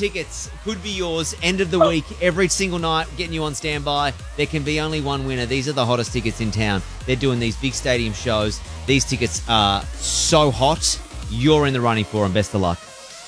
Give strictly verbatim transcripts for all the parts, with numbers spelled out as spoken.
tickets could be yours. End of the week, every single night, getting you on standby. There can be only one winner. These are the hottest tickets in town. They're doing these big stadium shows. These tickets are so hot. You're in the running for them. Best of luck.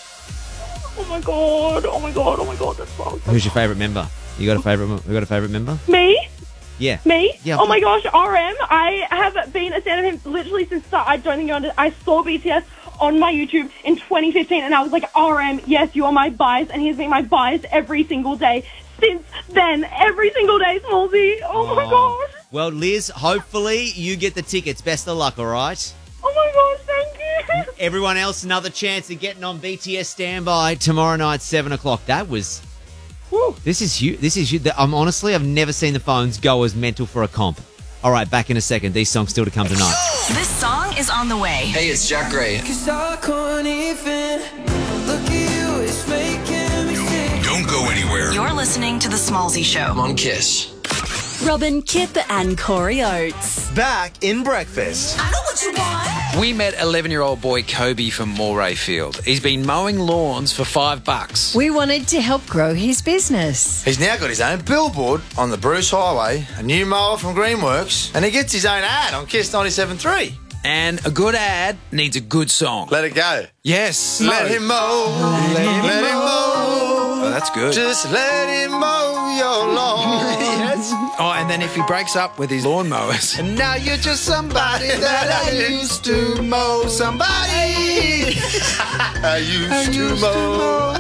Oh my god! Oh my god! Oh my god! That's wrong. Who's your favourite member? You got a favourite? You got a favourite member? Me? Yeah. Me? Yeah. Oh my gosh, R M. I have been a fan of him literally since the, I don't think you understand. I saw B T S on my YouTube in twenty fifteen and I was like, R M, yes, you are my bias, and he's been my bias every single day since then. Every single day, Smallsy. Oh, oh my gosh. Well, Liz, hopefully you get the tickets. Best of luck, all right? Oh my gosh, thank you. Everyone else, another chance of getting on B T S standby tomorrow night, seven o'clock. That was... Whew. This is huge. This is huge. I'm honestly, I've never seen the phones go as mental for a comp. All right, back in a second. These songs still to come tonight. This song is on the way. Hey, it's Jack Gray. Cause I can't even look at you, it's making me sick. Don't go anywhere. You're listening to The Smallsy Show. On Kiss. Robin, Kip and Corey Oates. Back in breakfast. I know what you want. We met eleven-year-old boy Kobe from Moray Field. He's been mowing lawns for five bucks. We wanted to help grow his business. He's now got his own billboard on the Bruce Highway, a new mower from Greenworks, and he gets his own ad on Kiss ninety-seven point three. And a good ad needs a good song. Let it go. Yes. Let him mow. Let him, let him mow. Oh, that's good. Just let him mow your lawn. Yes. Oh, and then if he breaks up with his lawnmowers. And now you're just somebody that I used to mow. Somebody I used, I used to mow.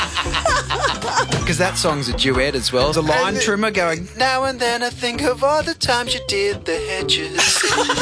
Because that song's a duet as well. There's a line and trimmer going, now and then I think of all the times you did the hedges.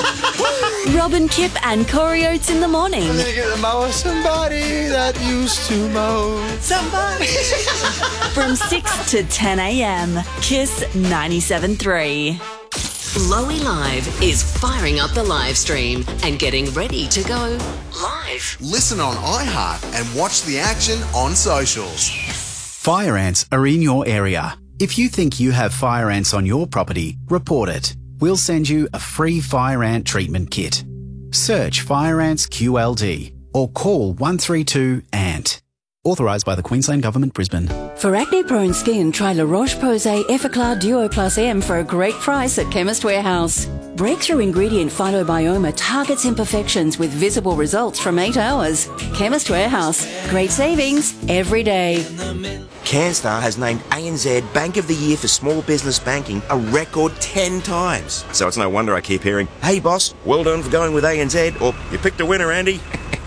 Robin, Kip and Corey Oates in the morning. I'm gonna get the mower. Somebody that used to mow. Somebody. From six to ten a.m. Kiss ninety-seven point three. Lowy Live is firing up the live stream and getting ready to go live. Listen on iHeart and watch the action on socials. Fire ants are in your area. If you think you have fire ants on your property, report it. We'll send you a free fire ant treatment kit. Search Fire Ants Q L D or call one three two A N T. Authorised by the Queensland Government, Brisbane. For acne-prone skin, try La Roche-Posay Effaclar Duo Plus M for a great price at Chemist Warehouse. Breakthrough ingredient Phytobioma targets imperfections with visible results from eight hours. Chemist Warehouse. Great savings every day. CanStar has named A N Z Bank of the Year for Small Business Banking a record ten times. So it's no wonder I keep hearing, hey boss, well done for going with A N Z, or you picked a winner, Andy.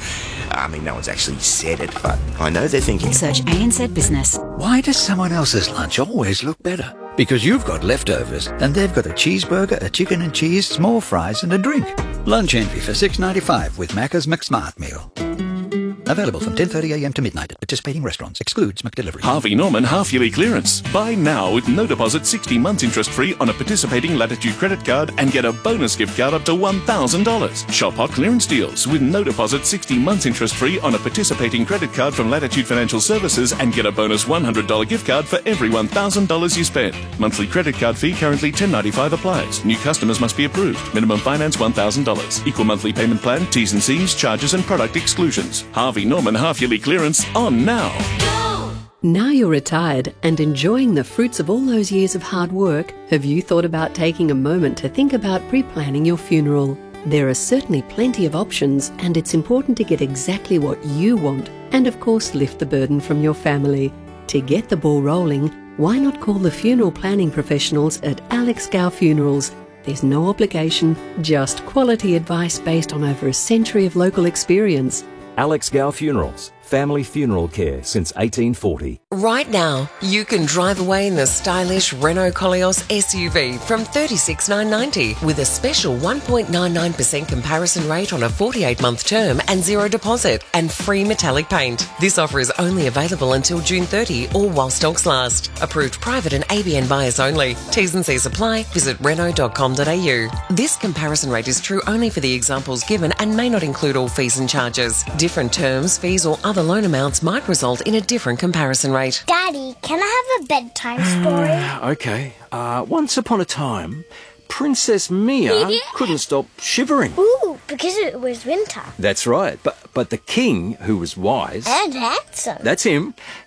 I mean, no one's actually said it, but I know they're thinking. Search A N Z Business. Why does someone else's lunch always look better? Because you've got leftovers, and they've got a cheeseburger, a chicken and cheese, small fries, and a drink. Lunch envy for six ninety-five with Macca's McSmart Meal. Available from ten thirty a.m. to midnight at participating restaurants. Excludes McDelivery. Harvey Norman half-yearly clearance. Buy now with no deposit, sixty months interest-free on a participating Latitude credit card and get a bonus gift card up to one thousand dollars. Shop hot clearance deals with no deposit, sixty months interest-free on a participating credit card from Latitude Financial Services and get a bonus one hundred dollars gift card for every one thousand dollars you spend. Monthly credit card fee currently ten ninety-five applies. New customers must be approved. Minimum finance one thousand dollars. Equal monthly payment plan, T's and C's, charges and product exclusions. Harvey Norman half-yearly clearance on now. Now you're retired and enjoying the fruits of all those years of hard work, have you thought about taking a moment to think about pre-planning your funeral? There are certainly plenty of options, and it's important to get exactly what you want and, of course, lift the burden from your family. To get the ball rolling, why not call the funeral planning professionals at Alex Gow Funerals? There's no obligation, just quality advice based on over a century of local experience. Alex Gow Funerals, family funeral care since eighteen forty. Right now, you can drive away in the stylish Renault Koleos S U V from thirty-six thousand nine hundred ninety with a special one point nine nine percent comparison rate on a forty-eight month term and zero deposit and free metallic paint. This offer is only available until June thirtieth or while stocks last. Approved private and A B N buyers only. T's and C's apply. Visit renault dot com dot a u. This comparison rate is true only for the examples given and may not include all fees and charges. Different terms, fees or other loan amounts might result in a different comparison rate. Daddy, can I have a bedtime story? Okay. Uh, once upon a time, Princess Mia couldn't stop shivering. Ooh, because it was winter. That's right. But but the king, who was wise... And handsome. That's him.